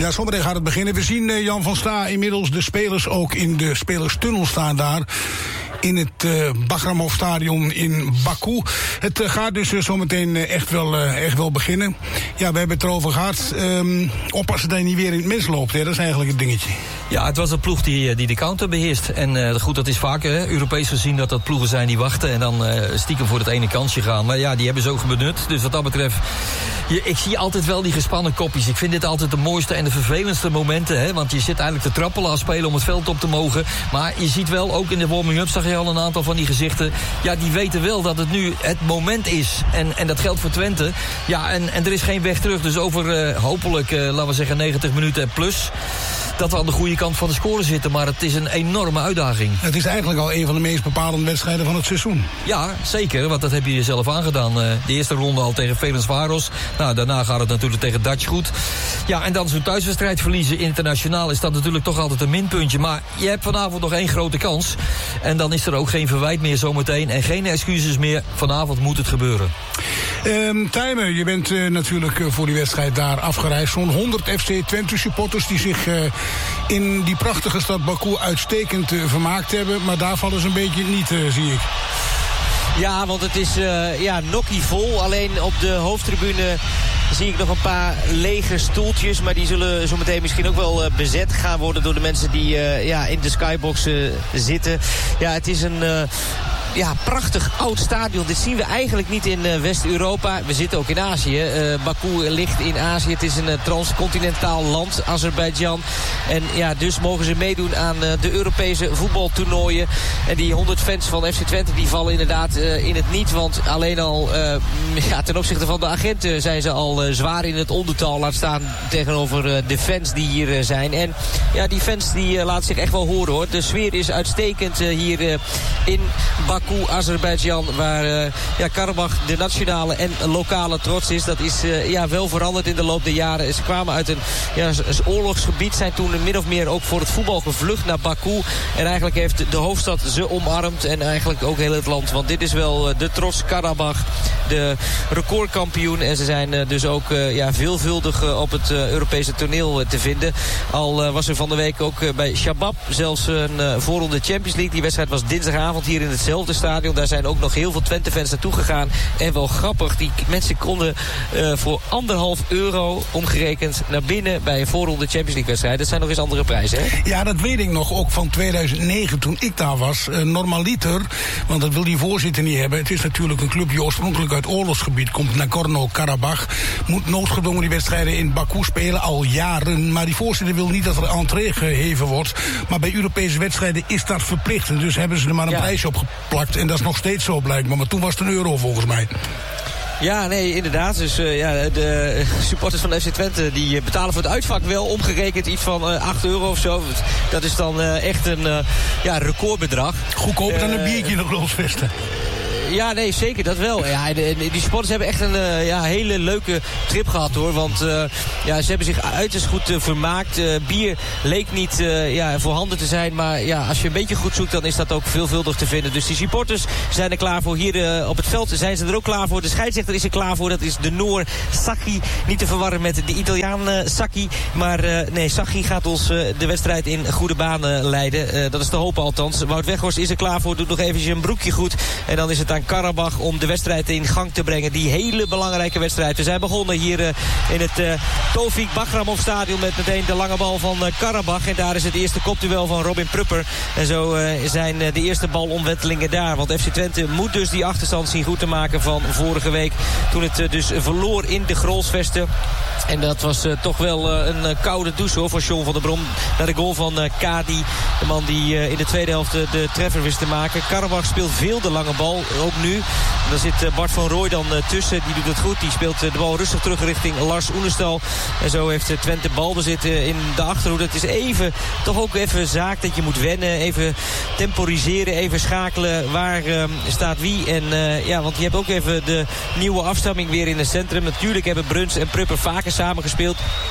Ja, zometeen gaat het beginnen. We zien Jan van Sta inmiddels de spelers ook in de spelerstunnel staan daar. In het Bagramov-stadion in Baku. Het gaat dus zometeen echt wel beginnen. Ja, we hebben het erover gehad. Oppassen dat je niet weer in het mis loopt. Hè? Dat is eigenlijk het dingetje. Ja, het was een ploeg die de counter beheerst. En goed, dat is vaker Europees gezien dat ploegen zijn die wachten en dan stiekem voor het ene kansje gaan. Maar ja, die hebben ze ook benut. Dus wat dat betreft, ik zie altijd wel die gespannen kopjes. Ik vind dit altijd de mooiste en de vervelendste momenten. Hè? Want je zit eigenlijk te trappelen als speler om het veld op te mogen. Maar je ziet wel, ook in de warming-up zag je al een aantal van die gezichten. Ja, die weten wel dat het nu het moment is. En dat geldt voor Twente. Ja, en er is geen weg terug. Dus over hopelijk, laten we zeggen, 90 minuten plus, dat we aan de goede kant van de score zitten. Maar het is een enorme uitdaging. Het is eigenlijk al een van de meest bepalende wedstrijden van het seizoen. Ja, zeker. Want dat heb je jezelf aangedaan. De eerste ronde al tegen Ferencváros. Nou, daarna gaat het natuurlijk tegen Dutch goed. Ja, en dan zo'n thuiswedstrijd verliezen internationaal is dat natuurlijk toch altijd een minpuntje. Maar je hebt vanavond nog één grote kans. En dan is er ook geen verwijt meer zometeen. En geen excuses meer. Vanavond moet het gebeuren. Tijmen, je bent natuurlijk voor die wedstrijd daar afgereisd. Zo'n 100 FC Twente supporters die zich in die prachtige stad Baku uitstekend vermaakt hebben. Maar daar vallen ze een beetje niet, zie ik. Ja, want het is nokkie vol. Alleen op de hoofdtribune zie ik nog een paar lege stoeltjes. Maar die zullen zo meteen misschien ook wel bezet gaan worden door de mensen die in de skybox zitten. Ja, het is een prachtig oud stadion. Dit zien we eigenlijk niet in West-Europa. We zitten ook in Azië. Baku ligt in Azië. Het is een transcontinentaal land, Azerbeidzjan. En ja, dus mogen ze meedoen aan de Europese voetbaltoernooien. En die 100 fans van FC Twente die vallen inderdaad in het niet. Want alleen al ten opzichte van de agenten zijn ze al zwaar in het ondertal. Laat staan tegenover de fans die hier zijn. En ja, die fans die laten zich echt wel horen, hoor. De sfeer is uitstekend hier in Baku, Azerbeidzjan, waar Karabach de nationale en lokale trots is. Dat is wel veranderd in de loop der jaren. Ze kwamen uit een oorlogsgebied, zijn toen min of meer ook voor het voetbal gevlucht naar Baku. En eigenlijk heeft de hoofdstad ze omarmd en eigenlijk ook heel het land. Want dit is wel de trots Karabach, de recordkampioen. En ze zijn dus ook veelvuldig op het Europese toneel te vinden. Al was er van de week ook bij Shabab zelfs een voorronde Champions League. Die wedstrijd was dinsdagavond hier in hetzelfde stadion. Daar zijn ook nog heel veel Twente-fans naartoe gegaan. En wel grappig, die mensen konden voor €1,5 omgerekend naar binnen bij een voorronde Champions League wedstrijd. Dat zijn nog eens andere prijzen, hè? Ja, dat weet ik nog, ook van 2009 toen ik daar was. Normaliter, want dat wil die voorzitter niet hebben. Het is natuurlijk een club die oorspronkelijk uit oorlogsgebied komt, Nagorno-Karabach. Moet noodgedwongen die wedstrijden in Baku spelen, al jaren. Maar die voorzitter wil niet dat er entree geheven wordt. Maar bij Europese wedstrijden is dat verplicht. Dus hebben ze er maar een prijsje op geplakt. En dat is nog steeds zo blijkbaar. Maar toen was het €1 volgens mij. Ja, nee, inderdaad. Dus de supporters van FC Twente die betalen voor het uitvak wel omgerekend iets van €8 of zo. Dat is dan echt een recordbedrag. Goedkoper dan een biertje in de Grolsvesten. Ja, nee, zeker, dat wel. Ja, die supporters hebben echt een hele leuke trip gehad, hoor. Want ze hebben zich uiterst goed vermaakt. Bier leek niet voorhanden te zijn. Maar ja, als je een beetje goed zoekt, dan is dat ook veelvuldig te vinden. Dus die supporters zijn er klaar voor. Hier op het veld zijn ze er ook klaar voor. De scheidsrechter is er klaar voor. Dat is de Noor Sacchi. Niet te verwarren met de Italiaan Sacchi. Maar Sacchi gaat ons de wedstrijd in goede banen leiden. Dat is de hoop althans. Wout Weghorst is er klaar voor. Doet nog eventjes een broekje goed. En dan is het aan Karabach om de wedstrijd in gang te brengen. Die hele belangrijke wedstrijd. We zijn begonnen hier in het Tofik Bagramov stadion met meteen de lange bal van Karabach. En daar is het eerste kopduel van Robin Prupper. En zo zijn de eerste balomwentelingen daar. Want FC Twente moet dus die achterstand zien goed te maken van vorige week. Toen het dus verloor in de Grolsvesten. En dat was toch wel een koude douche, hoor, voor John van der Brom. Naar de goal van Kadi. De man die in de tweede helft de treffer wist te maken. Karabach speelt veel de lange bal. Ook nu. Daar zit Bart van Rooij dan tussen. Die doet het goed. Die speelt de bal rustig terug richting Lars Oenestal. En zo heeft Twente balbezit in de achterhoede. Het is toch ook even zaak dat je moet wennen. Even temporiseren. Even schakelen. Waar staat wie? En want je hebt ook even de nieuwe afstamming weer in het centrum. Natuurlijk hebben Bruns en Prupper vaker samengespeeld.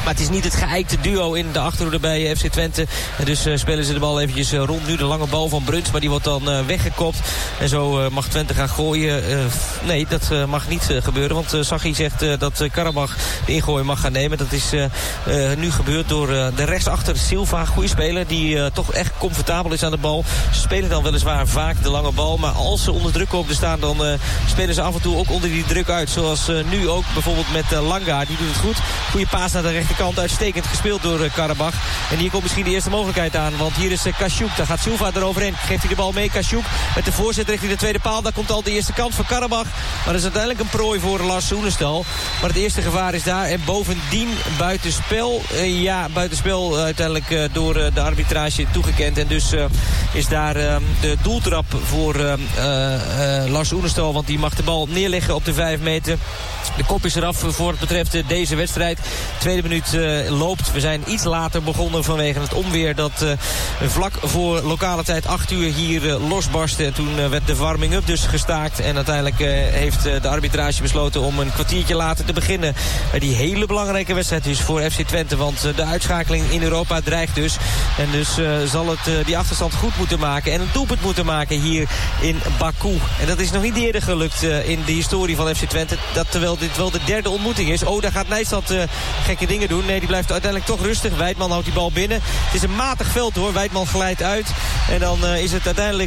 Maar het is niet het geëikte duo in de achterhoede bij FC Twente. En dus spelen ze de bal eventjes rond. Nu de lange bal van Bruns, maar die wordt dan weggekopt. En zo mag Twente gaan gooien. Nee, dat mag niet gebeuren. Want Saghi zegt dat Karabach de ingooi mag gaan nemen. Dat is nu gebeurd door de rechtsachter Silva. Goeie speler die toch echt comfortabel is aan de bal. Ze spelen dan weliswaar vaak de lange bal. Maar als ze onder druk komen te staan, dan spelen ze af en toe ook onder die druk uit. Zoals nu ook bijvoorbeeld met Langa. Die doet het goed. Goeie paas naar de rechterkant. Uitstekend gespeeld door Karabach. En hier komt misschien de eerste mogelijkheid aan. Want hier is Kasjouk. Daar gaat Silva eroverheen. Geeft hij de bal mee. Kasjouk met de voorzet richting de tweede paal. Daar komt al de eerste kant van Karabach. Maar dat is uiteindelijk een prooi voor Lars Oenestal. Maar het eerste gevaar is daar. En bovendien buitenspel. Ja, buitenspel uiteindelijk door de arbitrage toegekend. En dus is daar de doeltrap voor Lars Oenestal. Want die mag de bal neerleggen op de 5 meter. De kop is eraf voor wat betreft deze wedstrijd. Tweede minuut loopt. We zijn iets later begonnen vanwege het onweer dat vlak voor lokale tijd 8 uur hier losbarstte. Toen werd de warming-up dus gestaakt. En uiteindelijk heeft de arbitrage besloten om een kwartiertje later te beginnen. Die hele belangrijke wedstrijd dus voor FC Twente. Want de uitschakeling in Europa dreigt dus. En dus zal het die achterstand goed moeten maken. En een doelpunt moeten maken hier in Baku. En dat is nog niet eerder gelukt in de historie van FC Twente. Dat terwijl dit wel de derde ontmoeting is. Oh, daar gaat Nijstad gekke dingen doen. Nee, die blijft uiteindelijk toch rustig. Wijtman houdt die bal binnen. Het is een matig veld hoor. Wijtman glijdt uit. En dan is het uiteindelijk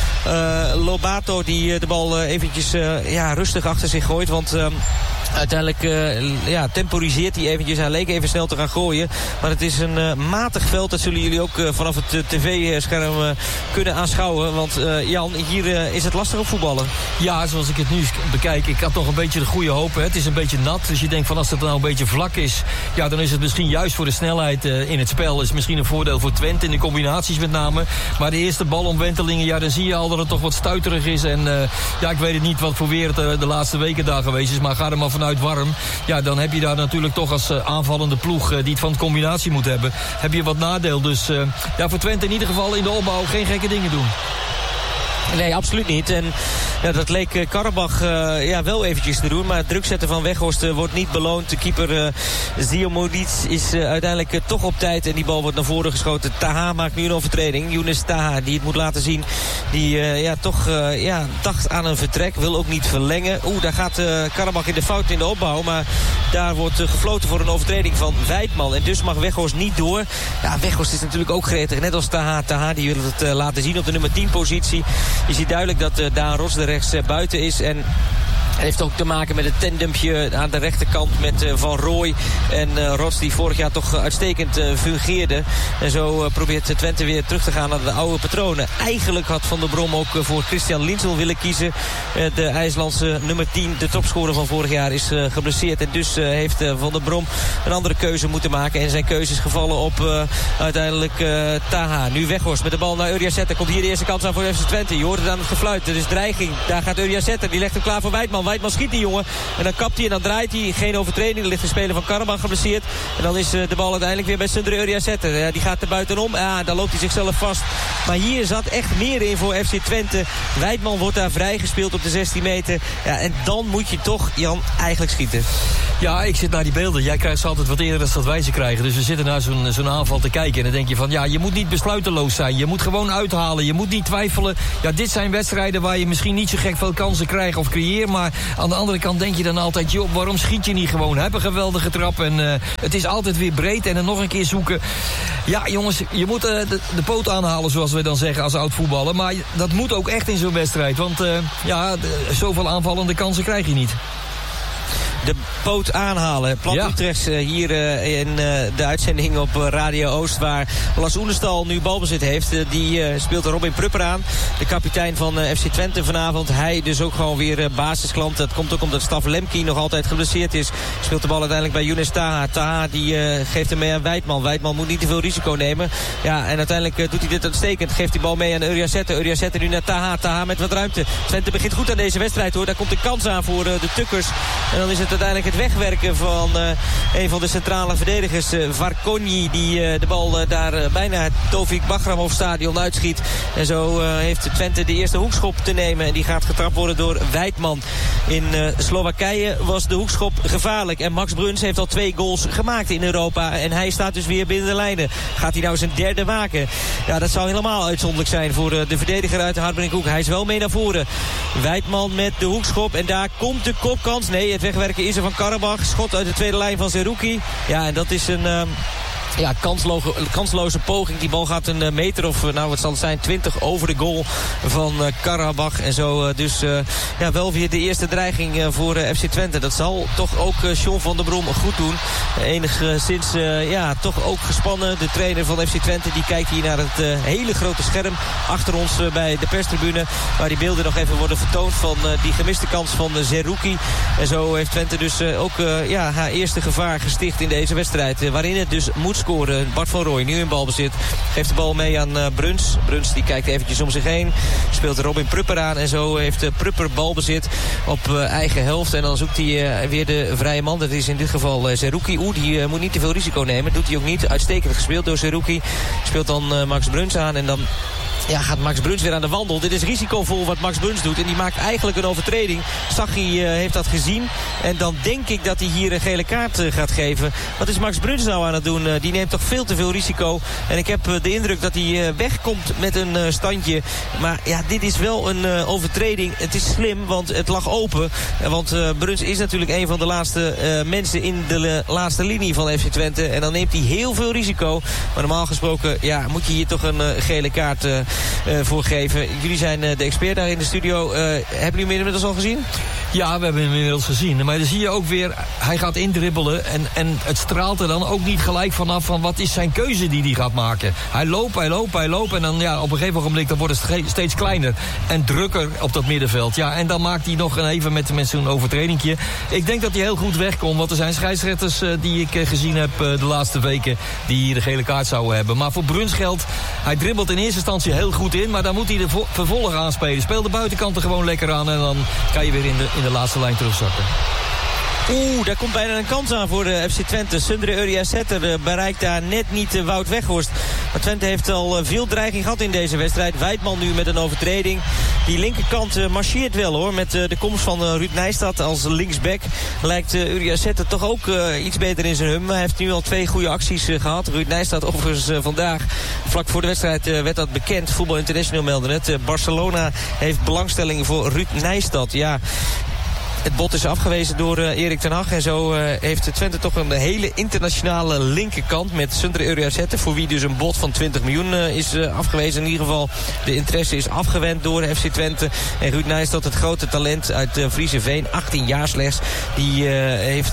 Lobato die de bal eventjes rustig achter zich gooit. Want uiteindelijk temporiseert hij eventjes. Hij leek even snel te gaan gooien. Maar het is een matig veld. Dat zullen jullie ook vanaf het tv-scherm kunnen aanschouwen. Want Jan, hier is het lastig op voetballen. Ja, zoals ik het nu bekijk. Ik had nog een beetje de goede hoop. Hè. Het is een beetje nat. Dus je denkt van als het nou een beetje vlak is. Ja, dan is het misschien juist voor de snelheid in het spel. Is misschien een voordeel voor Twente. In de combinaties met name. Maar de eerste balomwentelingen. Ja, dan zie je al dat het toch wat stuiterig is. En ik weet het niet wat voor weer het de laatste weken daar geweest is. Maar ga er maar vanuit warm. Ja, dan heb je daar natuurlijk toch als aanvallende ploeg die het van de combinatie moet hebben. Heb je wat nadeel. Dus voor Twente in ieder geval in de opbouw geen gekke dingen doen. Nee, absoluut niet. En dat leek Karabach wel eventjes te doen. Maar het druk zetten van Weghorst wordt niet beloond. De keeper Ziomodic is uiteindelijk toch op tijd. En die bal wordt naar voren geschoten. Taha maakt nu een overtreding. Younes Taha die het moet laten zien. Die dacht aan een vertrek. Wil ook niet verlengen. Daar gaat Karabach in de fout in de opbouw. Maar daar wordt gefloten voor een overtreding van Wijtman. En dus mag Weghorst niet door. Ja, Weghorst is natuurlijk ook gretig. Net als Taha. Taha die wil het laten zien op de nummer 10 positie. Je ziet duidelijk dat Daan Rots de rechts buiten is. En het heeft ook te maken met het tandempje aan de rechterkant met Van Rooij en Rots die vorig jaar toch uitstekend fungeerde. En zo probeert Twente weer terug te gaan naar de oude patronen. Eigenlijk had Van der Brom ook voor Christian Linzel willen kiezen. De IJslandse nummer 10, de topscorer van vorig jaar, is geblesseerd. En dus heeft Van der Brom een andere keuze moeten maken. En zijn keuze is gevallen op uiteindelijk Taha. Nu Weghorst met de bal naar Uriaseta. Komt hier de eerste kans aan voor FC Twente. Je hoort het aan het gefluit. Er is dreiging. Daar gaat Uriaseta. Die legt hem klaar voor Wijtman. Wijtman schiet die jongen. En dan kapt hij en dan draait hij. Geen overtreding. Er ligt een speler van Karabach geblesseerd. En dan is de bal uiteindelijk weer bij Sundre Uriaseta. Ja, die gaat er buitenom. Dan loopt hij zichzelf vast. Maar hier zat echt meer in voor FC Twente. Wijtman wordt daar vrijgespeeld op de 16 meter. Ja, en dan moet je toch, Jan, eigenlijk schieten. Ja, ik zit naar die beelden. Jij krijgt ze altijd wat eerder dan dat wij ze krijgen. Dus we zitten naar zo'n aanval te kijken. En dan denk je van, je moet niet besluiteloos zijn. Je moet gewoon uithalen. Je moet niet twijfelen. Ja, dit zijn wedstrijden waar je misschien niet zo gek veel kansen krijgt of creëert. Maar aan de andere kant denk je dan altijd, joh, waarom schiet je niet gewoon? Heb een geweldige trap en het is altijd weer breed en dan nog een keer zoeken. Ja, jongens, je moet de poot aanhalen, zoals we dan zeggen als oud voetballer. Maar dat moet ook echt in zo'n wedstrijd. Want zoveel aanvallende kansen krijg je niet. De poot aanhalen. Plat Utrechts hier in de uitzending op Radio Oost, waar Lars Oenestal nu balbezit heeft. Die speelt Robin Prupper aan. De kapitein van FC Twente vanavond. Hij dus ook gewoon weer basisklant. Dat komt ook omdat Staf Lemki nog altijd geblesseerd is. Speelt de bal uiteindelijk bij Younes Taha. Taha die geeft hem mee aan Wijtman. Wijtman moet niet te veel risico nemen. Ja, en uiteindelijk doet hij dit uitstekend. Geeft die bal mee aan Uriaseta. Uriaseta nu naar Taha. Taha met wat ruimte. Twente begint goed aan deze wedstrijd hoor. Daar komt een kans aan voor de Tukkers. En dan is het uiteindelijk het wegwerken van een van de centrale verdedigers, Varkonyi, die de bal daar bijna het Tovik Bagramov-stadion uitschiet. En zo heeft Twente de eerste hoekschop te nemen. En die gaat getrapt worden door Wijtman. In Slowakije was de hoekschop gevaarlijk. En Max Bruns heeft al 2 goals gemaakt in Europa. En hij staat dus weer binnen de lijnen. Gaat hij nou zijn derde maken? Ja, dat zou helemaal uitzonderlijk zijn voor de verdediger uit de Hartbrink-Hoek. Hij is wel mee naar voren. Wijtman met de hoekschop. En daar komt de kopkans. Nee, het wegwerken is er van Karabach. Schot uit de tweede lijn van Zerouki. Ja, en dat is een... kansloze poging. Die bal gaat een meter of, wat zal het zijn, 20 over de goal van Karabach. En zo wel weer de eerste dreiging voor FC Twente. Dat zal toch ook John van der Brom goed doen. Enigszins toch ook gespannen. De trainer van FC Twente die kijkt hier naar het hele grote scherm achter ons bij de perstribune. Waar die beelden nog even worden vertoond van die gemiste kans van Zerouki. En zo heeft Twente dus ook haar eerste gevaar gesticht in deze wedstrijd. Waarin het dus moet scoren. Bart van Rooij nu in balbezit. Geeft de bal mee aan Bruns. Bruns die kijkt eventjes om zich heen. Speelt Robin Prupper aan. En zo heeft Prupper balbezit op eigen helft. En dan zoekt hij weer de vrije man. Dat is in dit geval Zerouki. Die moet niet te veel risico nemen. Doet hij ook niet. Uitstekend gespeeld door Zerouki. Speelt dan Max Bruns aan. En dan... gaat Max Bruns weer aan de wandel. Dit is risicovol wat Max Bruns doet. En die maakt eigenlijk een overtreding. Saghi heeft dat gezien. En dan denk ik dat hij hier een gele kaart gaat geven. Wat is Max Bruns nou aan het doen? Die neemt toch veel te veel risico. En ik heb de indruk dat hij wegkomt met een standje. Maar ja, dit is wel een overtreding. Het is slim, want het lag open. Want Bruns is natuurlijk een van de laatste mensen in de laatste linie van FC Twente. En dan neemt hij heel veel risico. Maar normaal gesproken moet je hier toch een gele kaart voor geven. Jullie zijn de expert daar in de studio. Hebben jullie hem inmiddels al gezien? Ja, we hebben hem inmiddels gezien. Maar dan zie je ook weer, hij gaat indribbelen. En het straalt er dan ook niet gelijk vanaf van wat is zijn keuze die hij gaat maken. Hij loopt. En dan op een gegeven ogenblik dan wordt het steeds kleiner. En drukker op dat middenveld. Ja, en dan maakt hij nog even met zo'n overtredingje. Ik denk dat hij heel goed wegkomt. Want er zijn scheidsrechters die ik gezien heb de laatste weken die hier de gele kaart zouden hebben. Maar voor Bruns geldt, hij dribbelt in eerste instantie heel goed in. Maar dan moet hij de vervolg aanspelen. Speel de buitenkant er gewoon lekker aan. En dan kan je weer in de laatste lijn terugzakken. Daar komt bijna een kans aan voor de FC Twente. Sundre Uriasette bereikt daar net niet Wout Weghorst. Maar Twente heeft al veel dreiging gehad in deze wedstrijd. Wijtman nu met een overtreding. Die linkerkant marcheert wel hoor. Met de komst van Ruud Nijstad als linksback lijkt Uriasette toch ook iets beter in zijn hum. Hij heeft nu al 2 goede acties gehad. Ruud Nijstad overigens vandaag, vlak voor de wedstrijd werd dat bekend. Voetbal International meldde het. Barcelona heeft belangstelling voor Ruud Nijstad. Ja... Het bod is afgewezen door Erik ten Hag. En zo heeft Twente toch een hele internationale linkerkant met Sundre Uriasette. Voor wie dus een bod van 20 miljoen is afgewezen. In ieder geval de interesse is afgewend door FC Twente. En Ruud Nijstad, het grote talent uit Friese Veen. 18 jaar slechts. Die heeft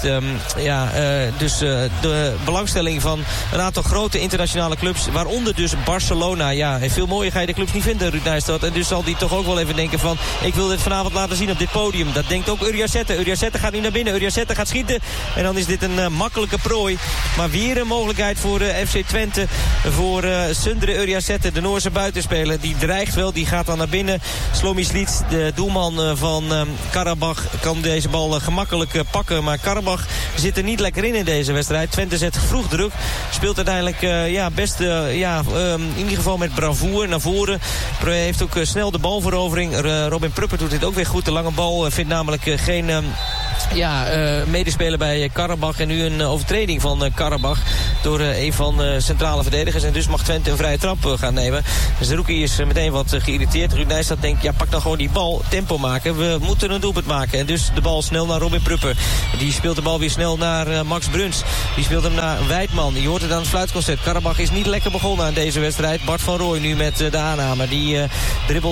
dus de belangstelling van een aantal grote internationale clubs. Waaronder dus Barcelona. Ja, veel mooier ga je de clubs niet vinden, Ruud Nijstad. En dus zal die toch ook wel even denken van... ik wil dit vanavond laten zien op dit podium. Dat denkt ook Uriasette gaat nu naar binnen. Uriasette gaat schieten. En dan is dit een makkelijke prooi. Maar weer een mogelijkheid voor FC Twente. Voor Sundre Uriasette, de Noorse buitenspeler. Die dreigt wel. Die gaat dan naar binnen. Slomislic, de doelman van Karabach, kan deze bal gemakkelijk pakken. Maar Karabach zit er niet lekker in deze wedstrijd. Twente zet vroeg druk. Speelt uiteindelijk best in ieder geval met bravoure naar voren. Heeft ook snel de balverovering. Robin Prupper doet dit ook weer goed. De lange bal vindt namelijk geen medespeler bij Karabach. En nu een overtreding van Karabach door een van de centrale verdedigers. En dus mag Twente een vrije trap gaan nemen. Zerouki is meteen wat geïrriteerd. Ruud Nijstad denkt, pak dan gewoon die bal. Tempo maken. We moeten een doelpunt maken. En dus de bal snel naar Robin Prupper. Die speelt de bal weer snel naar Max Bruns. Die speelt hem naar Wijtman. Je hoort het aan het fluitconcert. Karabach is niet lekker begonnen aan deze wedstrijd. Bart van Rooij nu met de aanname. Die dribbelt